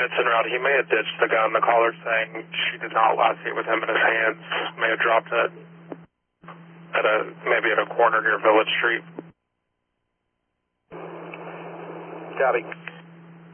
units en route. He may have ditched the gun. The caller saying she did not last see it with him in his hands. May have dropped it at maybe at a corner near Village Street. Copy.